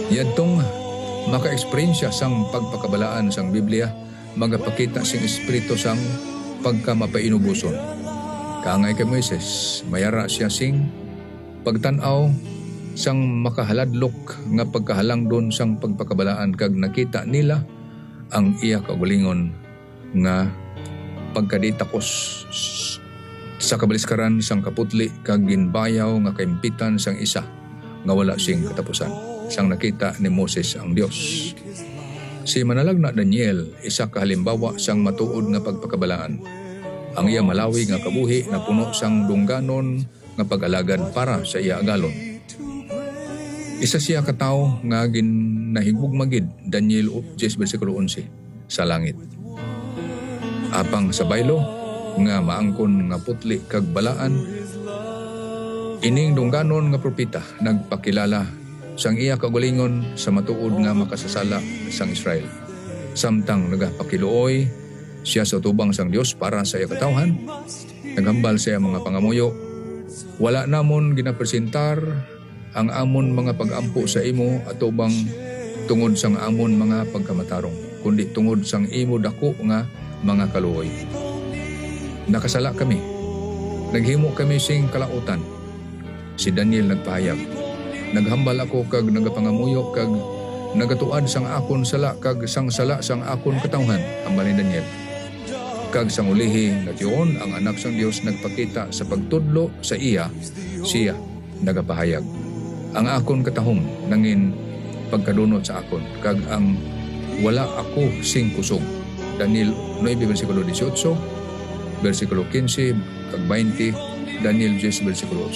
Yadtong maka-eksperyensya sang pagpakabalaan sang Biblia, magapakita sing espiritu sang pagkamapainubuson. Kaangay kay Moises, mayara siya sing pagtanaw sang makahaladlok nga pagkahalang doon sang pagpakabalaan, kag nakita nila ang iya kaugalingon nga pagkaditakos sa kabaliskaran sang kaputli, kag ginbayaw nga kaimpitan sang isa nga wala sing katapusan. Sang nakita ni Moses ang Dios. Si manalagna Daniel, isa ka halimbawa sang matuod nga pagpakabalaan. Ang iya malawi nga kabuhi na puno sang dungganon nga pag-alagad para sa iya agalon. Isa siya katawo nga ginahigug magid, Daniel 10 versikulo 11, sa langit. Apang sa baylo nga maangkon nga putli kag balaan, ining dungganon nga propeta nagpakilala sang iya kaugalingon sa matuod nga makasasala sang Israel. Samtang nagapakiluoy siya sa tubang sang Dios para sa iya katawhan, naghambal siya mga pangamuyo, wala namon ginapresentar ang amon mga pag-ampo sa imo atubang tungod sang amon mga pagkamatarong, kundi tungod sang imo dako nga mga kaluoy. Nakasala kami, naghimo kami sing kalautan. Si Daniel nagpahayag, naghambal ako kag nagapangamuyo kag nagatuad sang akon sala kag sang sala sang akon katawhan, hambal ni Daniel. Kag sang ulihi nga tiyon ang anak sang Dios nagpakita sa pagtudlo sa iya, siya nagapahayag, ang akon katahom nangin pagkadunot sa akon, kag ang wala ako sing kusog. Daniel 9 versikulo 18, versikulo 15 kag 20, Daniel 10 versikulo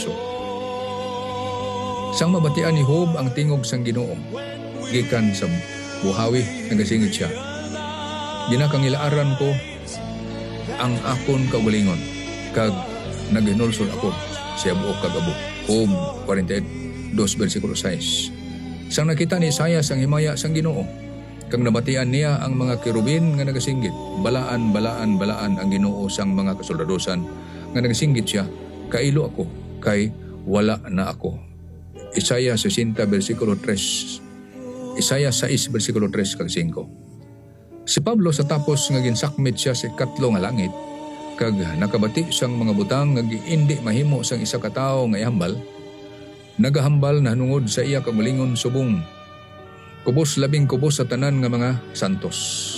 8. Sang mabatian ni Job ang tingog sang Ginoo, gikan sa buhawi nagasingit siya, ginakangilaaran ko ang akon kaugalingon, kag naginulsol ako siya buok kag abo. Job 48 versikulo 6. Sang nakita ni Isaias ang himaya sang Ginoo, kag nabatian niya ang mga kerubin nga nagasinggit, balaan ang Ginoo sang mga kasoldadosan nga nagasinggit siya, kailo ako kay wala na ako. Isaiah 60 versikulo 3. Isaiah 6 versikulo 3 kag 5. Si Pablo sa tapos nga ginsakmit siya sa ikatlo nga langit, kag nakabati sang mga butang nga giindi mahimo sang isa ka tawo nga ihambal, nagahambal na nungod sa iya kagalingon subong. Kubos labing kubos sa tanan nga mga santos.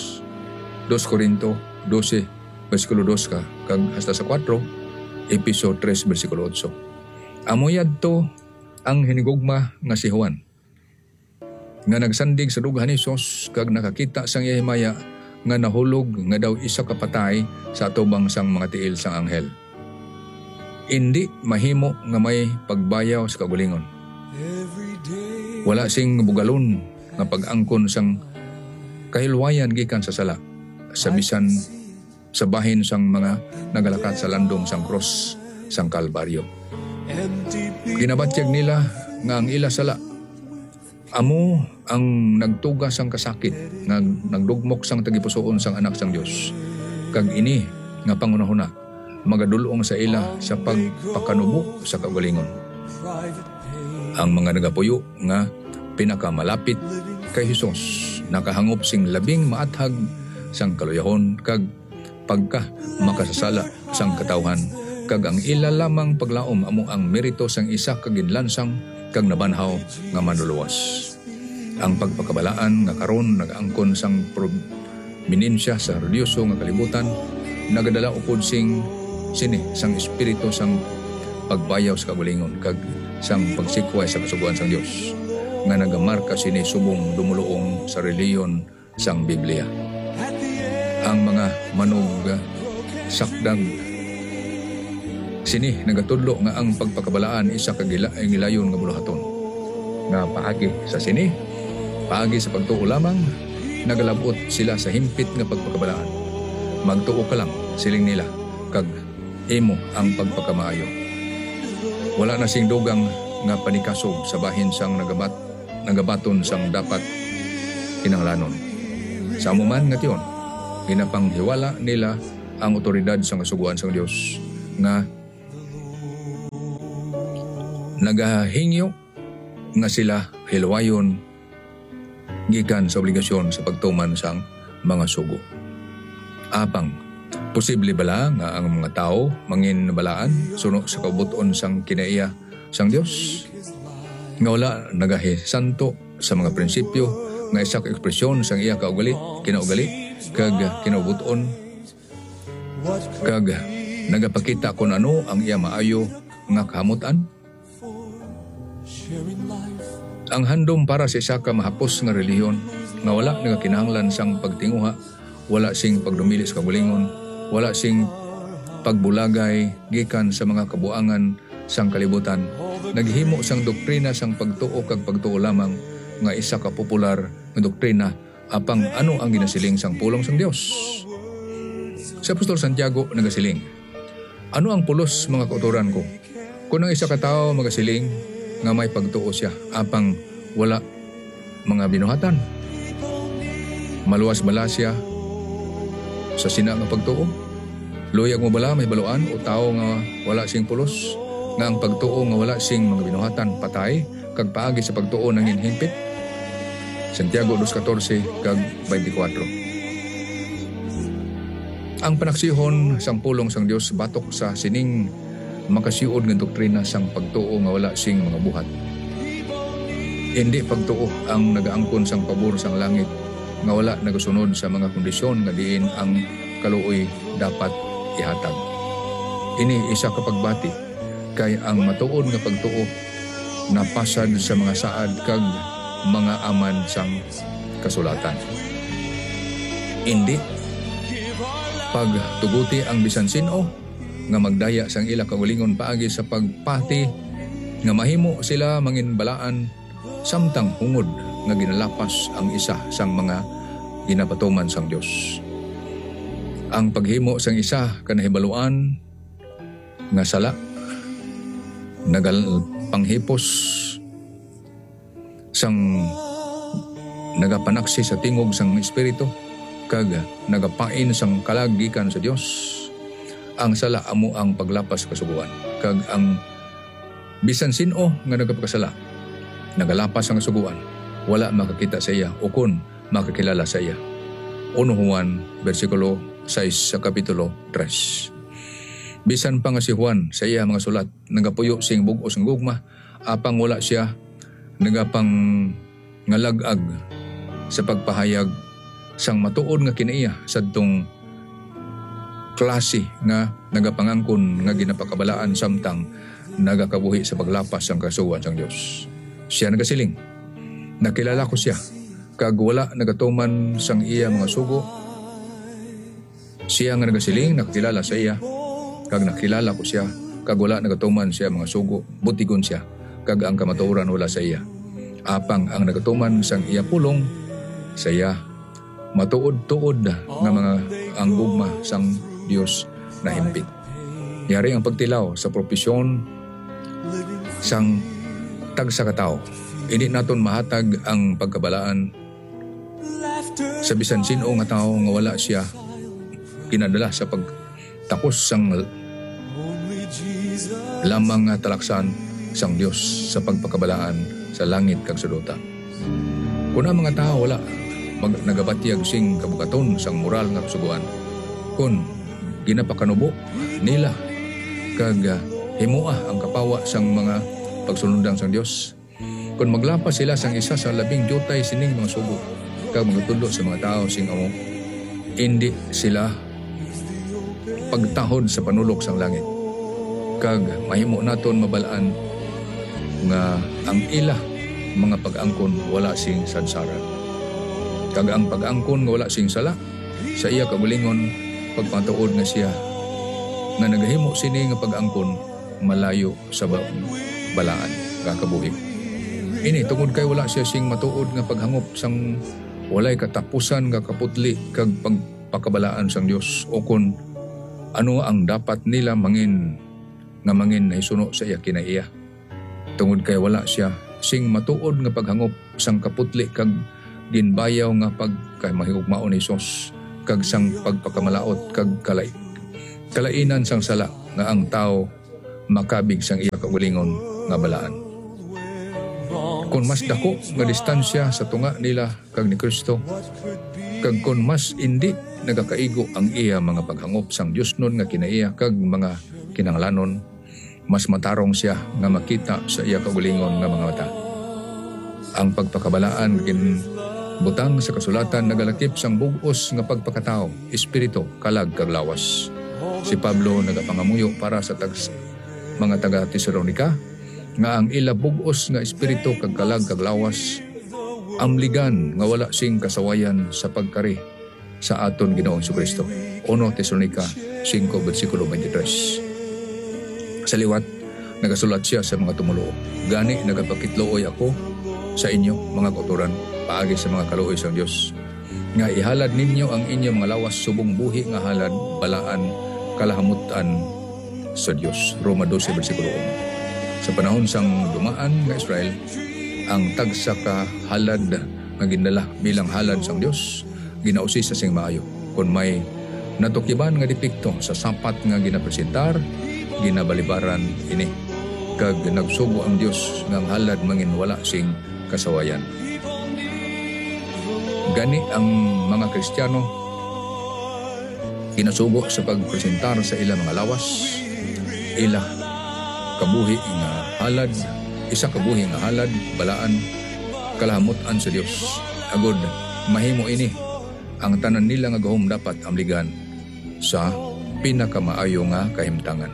2 Corinto 12 versikulo 2 kag hasta sa 4, Episo 3 versikulo 8. Amoyad to ang hinigugma nga si Juan, nga nagsandig sa dughan ni Sos, kag nakakita sang himaya nga nahulog nga daw isa ka patay sa atubang sang mga tiil sang anghel. Indi mahimo nga may pagbayaw sa kagulingon. Wala sing bugalon nga pag-angkon sang kahilwayan gikan sa sala, sa bisan sa bahin sang mga nagalakat sa landong sang cross sang Kalbaryo. Ginabatyag nila nga ang ila sala amo ang nagtugas sang kasakit, nagdugmok sang tagipusoon sang anak sang Dios. Kag ini nga pangunahuna magadulong sa ila sa pagpakanubo sa kagalingon. Ang mga nagapuyo nga pinakamalapit kay Hesus nakahangop sing labing maathag sang kaluyahon kag pagka makasasala sang katawhan, kag ang ila lamang paglaom amo ang merito sang isa ka ginlansang kag nabanhaw nga manluluwas. Ang pagpakabalaan nga karon nag-angkon sang prominensya sa religyoso nga kalibutan, nagadala upod sing sini sang espiritu sang pagbayaw sa kagulingon kag sang pagsikway sa kasubuan sang Dios, nga nagamarka sini subong dumuluong sa reliyon sang Biblia. Ang mga manog sakdag sini nagatudlo nga ang pagpakabalaan isa ka gilayon nga buluhaton, nga paagi sa sini, paagi sa pagtuo lamang, nagalabot sila sa himpit nga pagpakabalaan. Magtuo ka lang siling nila kag imo ang pagpakamaayo. Wala na sing dugang nga panikasog sa bahin sang nagabaton sang dapat kinahanglanon. Sa amuman nga tiyon, ginapanghiwala nila ang otoridad sang kasuguan sang Dios, nga nagahingyo nga sila hilwayon gikan sa obligasyon sa pagtuman sang mga sugo. Apang, posible bala nga ang mga tao mangin balaan suno sa kabuton sang kinaiya sang Dios? Nga wala nagahi santo sa mga prinsipyo nga isa ka ekspresyon sang iya kinaugali kag kinabuton kag nagapakita kung ano ang iya maayo nga kahamutan? Ang handom para sa isa ka mahapos nga relihiyon nga wala nagakinahanglan sang pagtinguha, wala sing pagdumili sa kabulingon, wala sing pagbulagay gikan sa mga kabuangan sang kalibutan, naghimo sang doktrina sang pagtuo kag pagtuo lamang nga isa ka popular nga doktrina apang ano ang ginasiling sang pulong sang Dios. Si Apostol Santiago nagasiling, ano ang pulos mga kauturan ko? Kung ang isa ka tao magasiling nga may pagtuo siya apang wala mga binuhatan, maluwas bala siya sa sina nga pagtuo? Luyag mo bala may baluan o tao nga wala sing pulos nga ang pagtuo nga wala sing mga binuhatan patay kag paagi sa pagtuo nang hinhimpit? Santiago 2:14 kag 24. Ang panaksihon sang pulong sang Dios batok sa sining makasiud nga doktrina sang pagtuo nga wala sing mga buhat. Hindi pagtuo ang nagaangkon sang pabor sang langit nga wala nagasunod sa mga kondisyon nga diin ang kaluoy dapat ihatag. Ini isa ka pagbati kay ang matuod nga pagtuo napasad sa mga saad kag mga aman sang kasulatan. Hindi pagtuguti ang bisan sino nga magdaya sang ila kaugalingon paagi sa pagpati nga mahimo sila manginbalaan samtang hungod nga ginalapas ang isa sang mga ginapatuman sang Dios. Ang paghimo sang isa kanahibaluan nga sala nagalpanghipos sang nagapanaksi sa tingog sang espiritu kag nagapain sang kalagikan sa Dios. Ang sala amo ang paglapas kasuguan kag ang bisan sino nga nagapakasala nagalapas ang kasuguan wala makakita sa iya o kun makakilala sa iya. 1 Juan versikulo 6 sa kapitulo 3. Bisan pa nga si Juan sa iya mga sulat nagapuyo sing bug-os ng gugma apang wala siya nagapang ngalagag sa pagpahayag sang matuod nga kinaiya sadtong klase nga nagapangangkon nga ginapakabalaan samtang nagakabuhi sa paglapas sang kasuwan sang Dios. Siya nagasiling, nakilala ko siya kag wala nagatuman sang iya mga sugo. Siya nga nagasiling nakilala sa iya kag nakilala ko siya kag wala nagatuman siya mga sugo, butigon siya kag ang kamatuoran wala sa iya. Apang ang nagatuman sang iya pulong sa iya matuod-tuod nga mga ang gugma sang Dios na himpit. Yari ang pagtilaw sa propesyon sang tagsa katao. Hindi naton mahatag ang pagkabalaan sa bisan sino nga tao nga wala siya kinadala sa pagtakos sang lamang nga talaksan sang Dios sa pagpakabalaan sa langit kag sa duta. Kung ang mga tao wala nagabatyag sing kabukaton sang moral nga kasuguan, kun ginapakanubo nila kag himua ang kapawa sang mga pagsunodang sang Dios, kun maglapas sila sang isa sa labing jutay sining mga sugo kag magtudo sa mga tao sing amo, hindi sila pagtahod sa panulok sang langit kag mahimo naton mabalaan nga ang ila mga pag-angkon wala sing sadsaran. Kag ang pag-angkon nga wala sing sala sa iya kabulingon pagpatuod nga siya nga nagahimo sini nga pag-angkon malayo sa balaan kakabuhi. Ini tungod kay wala siya sing matuod nga paghangop sang walay katapusan nga kaputli kag pagpakabalaan sang Dios o kun ano ang dapat nila mangin nahisuno sa iya kinaiya. Tungod kay wala siya sing matuod nga paghangop sang kaputli kag ginbayaw nga pagkamahigugmaon ni Hesus kag sang pagpakamalaot kag kalainan sang sala nga ang tao makabig sang iya kaugalingon nga balaan. Kung mas dako nga distansya sa tunga nila kag ni Kristo, kag kung mas indi nagakaigo ang iya mga paghangop sang Dios nun nga kinaiya kag mga kinahanglanon, mas matarong siya nga makita sa iya kaugalingon nga mga mata. Ang pagpakabalaan butang sa kasulatan nagalakip sang bug-os nga pagpakatao, espiritu, kalag kag lawas. Si Pablo nagapangamuyo para sa mga taga Tesalonica nga ang ila bug-os nga espiritu kag kalag kag lawas amligan nga wala sing kasawayan sa pagkari sa aton Ginoong Jesucristo. 1 Tesalonica 5 versikulo 23. Sa liwat nagasulat siya sa mga tumulo, gani nagapakitluoy ako sa inyo mga kauturan paagi sa mga kaluoy sang Dios nga ihalad ninyo ang inyong mga lawas subong buhi nga halad balaan kalahamutan sa Dios. Roma 12 versikulo 1. Sa panahon sang dumaan nga Israel, ang tagsa ka halad nga ginala bilang halad sang Dios ginausi sa sing maayo. Kung may natukiban nga depekto sa sapat nga ginapresentar, ginabalibaran ini kag nagsugo ang Dios nga halad mangin wala sing kasawayan. Gani ang mga Kristiyano ginasugo sa pagpresentar sa ilang mga lawas, ila kabuhi nga halad, isa kabuhi nga halad, balaan, kalahamutan sa Dios. Agod, mahimo ini ang tanan nila nga gahom dapat amligan sa pinakamaayo nga kahimtangan.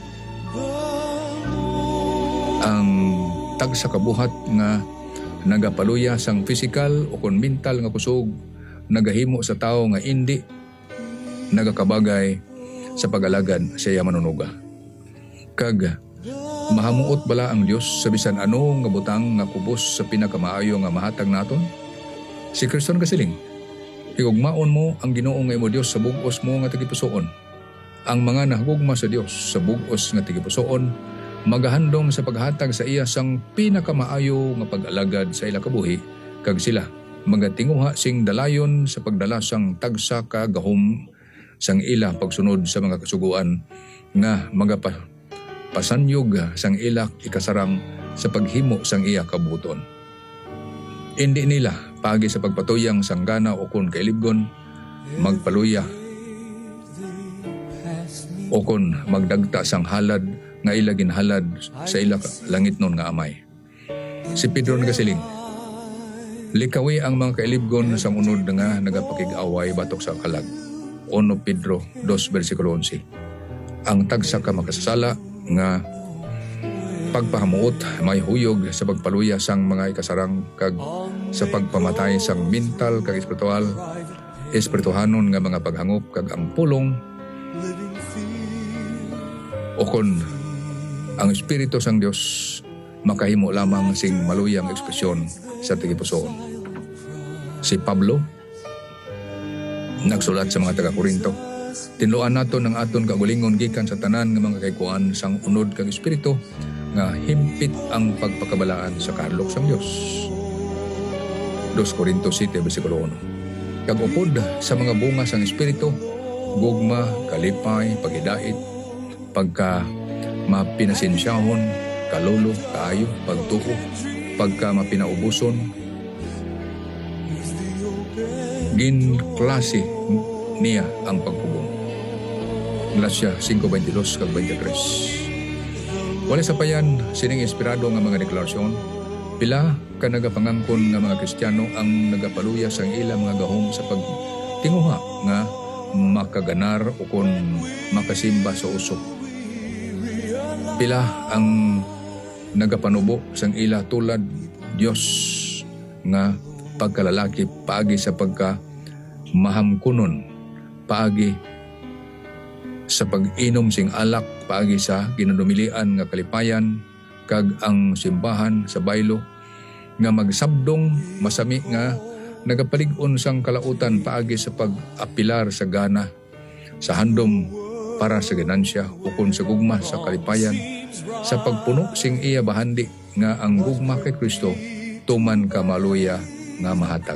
Ang tag sa kabuhat nga nagapaluya sang physical o kon mental nga kusog nagahimo sa tao nga indi nagakabagay sa pag-alagad sa iya manunuga. Kag mahamuot bala ang Dios sa bisan ano nga butang nga kubos sa pinakamaayo nga mahatag naton? Si Kristo kasiling, higugmaon mo ang Ginoo nga imo Dios sa bug-os mo nga tagipusoon. Ang mga nahugugma sa Dios sa bug-os nga tagipusoon magahandom sa paghatag sa iya sang pinakamaayo nga pag-alagad sa ila kabuhi, kag sila magatinguha sing dalayon sa pagdala sang tagsa ka gahom sang ila pagsunod sa mga kasuguan nga pasanyog sang ila ikasarang sa paghimo sang iya kabuton. Hindi nila pagi sa pagpatuyang sang gana o kun kailibgon magpaluya o kun magdagta sang halad nga ila ginhalad sa ila langit nun nga amay. Si Pedro nagasiling, likawi ang mga kailibgon sang unod nga nagapakig-away batok sa kalag. 1 Pedro 2 versikulo 11. Ang tagsa ka makasasala nga pagpahamuot may huyog sa pagpaluya sang mga ikasarang kag sa pagpamatay sang mental kag espirituhanon nga mga paghangop kag ang pulong o kon ang Espiritu sang Dios makahimo lamang sing maluyang ekspresyon sa tigipusoon. Si Pablo nagsulat sa mga taga-Korinto, tinluan nato ng aton kagulingon gikan sa tanan nga mga kaikuan sang unod kag Espiritu nga himpit ang pagpakabalaan sa kahadlok sang Dios. 2 Korinto 7 versikulo 1. Kag upod sa mga bunga sang Espiritu, gugma, kalipay, paghidait, pagka mapinasensyahon, kalolo, kaayo, pagtuo, pagka mapinaubuson, ginklase niya ang pagpugong. Galatia 5:22 kag 23. Wala sa payan sining inspirado nga mga deklarasyon, pila ka nagapangangkon nga mga Kristiyano ang nagapaluya sang ilang mga gahom sa pagtinguha nga makaganar o kon makasimba sa usok. Pila ang nagapanubo sang ila tulad Dios nga pagkalalaki paagi sa pagka mahamkunon, paagi sa pag-inom sing alak, paagi sa ginadumilian nga kalipayan kag ang simbahan sa baylo nga magsabdong masami nga nagapalig-on sang kalautan paagi sa pag-apilar sa gana sa handom para sa ganansya o kung sa gugma sa kalipayan sa pagpuno sing iya bahandi nga ang gugma kay Kristo tuman kamaluya nga mahatag.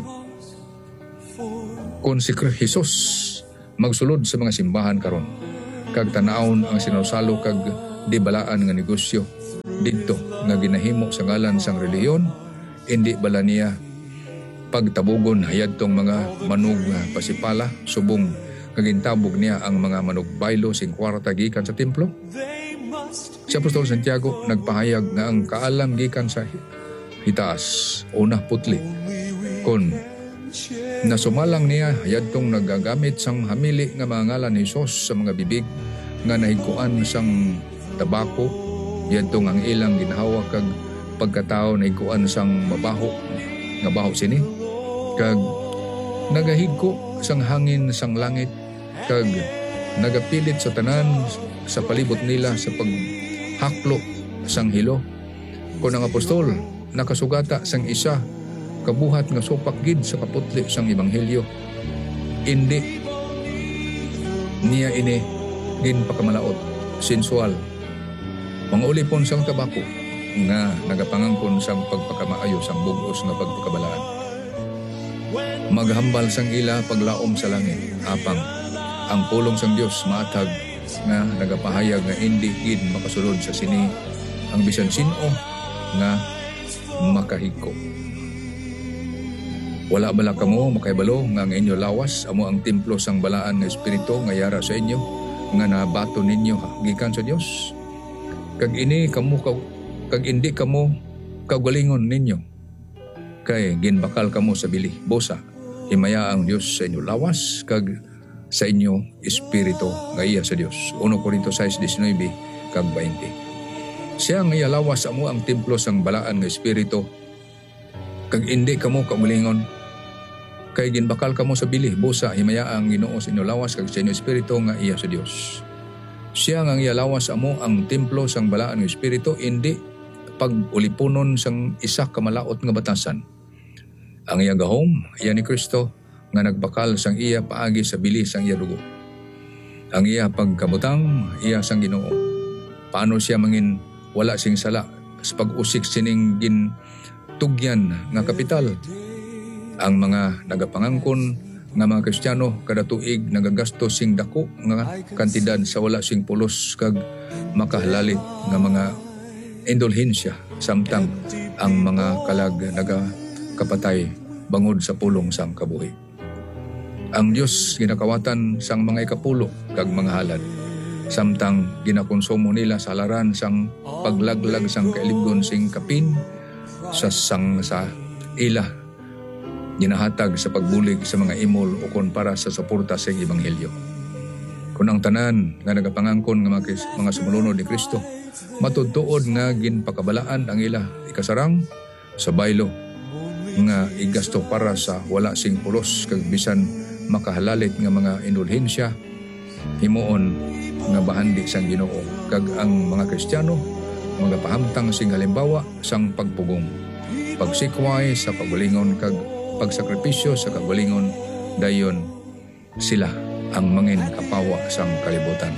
Kung si Jesus magsulod sa mga simbahan karon kag tanawon ang sinusalo kag di balaan nga negosyo didto nga ginahimo sa ngalan sang relihiyon, Hindi bala niya pagtabugon hayad tong mga manug nga pasipala subong kagintabog niya ang mga manug baylo sing kwarta gikan sa templo? Si Apostol Santiago nagpahayag nga ang kaalam gikan sa hitaas, una putli. Kon nasumalang niya hayad tong nagagamit sang hamili nga mga ngalan ni Jesus sa mga bibig nga nahiguan sang tabako, yadtong ang ilang ginhawa kag pagkatao nahiguan sang mabaho nga baho sini, kag nagahigko sang hangin sang langit, kag nagapilit sa tanan sa palibot nila sa paghaklo sang hilo. Kung ang apostol nakasugata sang isa kabuhat nga supak gid sa kaputli sang ebanghelyo, hindi niya ini gin pakamalaot, sensual, mangulipon sang tabako nga nagapangangkon sang pagpakamaayo sang bugos nga pagpakabalaan. Maghambal sang ila paglaom sa langit, apang ang pulong sang Dios maatag nga nagapahayag nga hindi gid makasulod sa sini ang bisan sino nga makahiko. Wala bala kamo makaibalo nga ang inyo lawas amo ang templo sang balaan nga espiritu nga yara sa inyo nga nabato ninyo gikan sa Dios? Kag ini kamo kag hindi kamo kaugalingon ninyo, kay ginbakal kamo sa bili bosa, himaya ang Dios sa inyo lawas kag sa inyo espiritu nga iya sa Dios. 1 Corintios 6:19 kag 20. Siya nga iya lawas amo ang templo sang balaan nga espiritu, kag hindi kamo kaugalingon, kay ginbakal kamo sa bili bosa, himaya ang Ginoo sa inyo lawas kag sa inyo espiritu nga iya sa Dios. Siya nga iya lawas amo ang templo sang balaan nga espiritu, hindi pag-ulipunon sang isa ka malaot nga batasan. Ang iya gahom, iya ni Kristo, nga nagbakal sang iya paagi sa bili sang iya dugo. Ang iya pagkabutang, iya sang Ginoo. Paano siya mangin wala sing sala sa pag-usik sining gintugyan nga kapital? Ang mga nagapangangkon nga mga Kristiyano kada tuig nagagastos sing dako nga kantidad sa wala sing pulos kag makahalalit nga mga indulhensya, samtang ang mga kalag nagakapatay bangod sa pulong sang kabuhi. Ang Dios ginakawatan sang mga ikapulo kag mga halad, samtang ginakonsumo nila sa halaran sang paglaglag sang kailibgon sing kapin sa ila ginahatag sa pagbulig sa mga imol o kon para sa suporta sa ebanghelyo. Kung ang tanan nga nagapangangkon nga mga sumulunod ni Kristo matudtuod nga ginpakabalaan ang ila ikasarang sa baylo nga igasto para sa wala sing pulos kag bisan makahalalit nga mga indulhensya, himuon nga bahandi sang Ginoo kag ang mga Kristiyano mga pahamtang sing halimbawa sang pagpugong, pagsikway sa pagalingon kag pagsakripisyo sa kagalingon, dayon sila ang mangin kapawa sang kalibutan.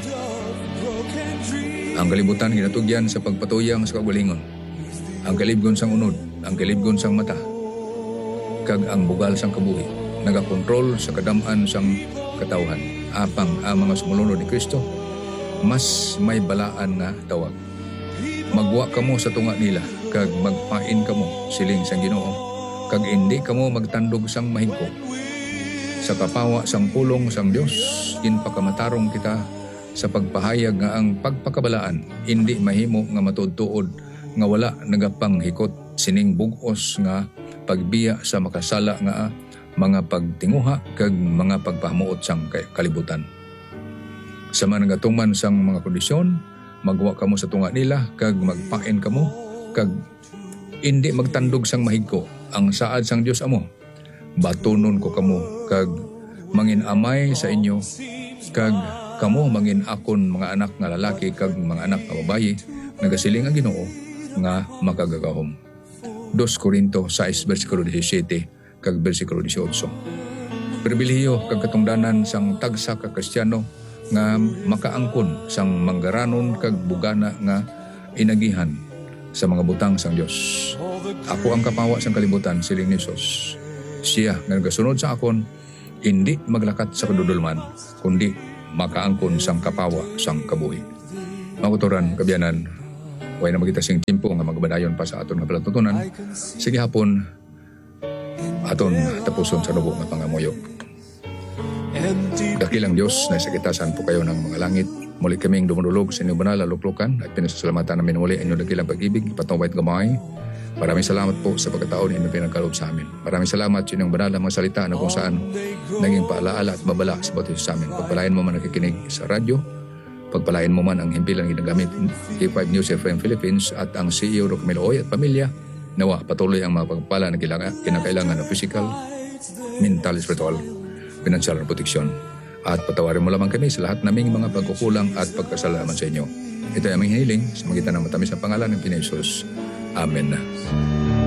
Ang kalibutan ginatugyan sa pagpatuyang sa kagalingon, ang kalibgon sang unod, ang kalibgon sang mata, kag ang bugal sang kabuhi, nagakontrol sa kadam-an sang katawhan. Apang ang mga sumulunod ni Kristo, mas may balaan nga tawag. Magwa kamo sa tunga nila, kag magpain kamo siling sang Ginoo, kag hindi kamo magtandog sang mahigko. Sa kapawa sang pulong sang Dios, ginpakamatarong kita sa pagpahayag nga ang pagpakabalaan hindi mahimo nga matudtuod nga wala nagapanghikot sining bugos nga pagbiya sa makasala nga mga pagtinguha kag mga pagpahamuot sang kalibutan. Sa managatuman sang mga kondisyon, magwa kamo sa tunga nila kag magpain kamo kag hindi magtandog sang mahigko. Ang saad sang Dios amo, batunon ko kamo kag mangin amay sa inyo kag kamo mangin akon mga anak nga lalaki kag mga anak nga babayi, nagasiling ang Ginoo nga makagagahom. 2 Corinto 6 versikulo 17 kag versikulo 18. Pribilehiyo kag katungdanan sang tagsa ka Kristiyano nga makaangkon sang manggaranon kag bugana nga inagihan sa mga butang sang Dios. Ako ang kapawa sang kalibutan, siling ni Jesus. Siya nga nagasunod sa akon, hindi maglakat sa kadudulman, kundi makaangkon sang kapawa sang kabuhi. Makuturan, kabiyanan, Huwag na magita sing timpo nga magabadayon pa sa aton nga palatuntunan. Sige hapon, aton tapuson sa nubo nga pangamuyok. Dakilang Diyos na sakitasan po kayo ng mga langit. Muli kaming dumudulog sa inyong banal na luklukan at pinasasalamatan namin muli ang inyong dakilang pag-ibig, patawait gamay. Maraming salamat po sa pagkataon na inyong pinagkaloob sa amin. Maraming salamat sa inyong banal na mga salita na kung saan naging paalaala at babala sa bawat isa sa amin. Pagpalain mo man nakikinig sa radyo, pagpalain mo man ang himpilang ginagamit K5 News FM Philippines at ang CEO Roque Meloy at pamilya. Nawa patuloy ang mga pagpala na kinakailangan ng physical, mental, spiritual, financial na proteksyon. At patawarin mo lamang kami sa lahat naming mga pagkukulang at pagkasalaman sa inyo. Ito ay aming hiniling sa magitan ng matamis na pangalan ng Pinoy Jesus. Amen.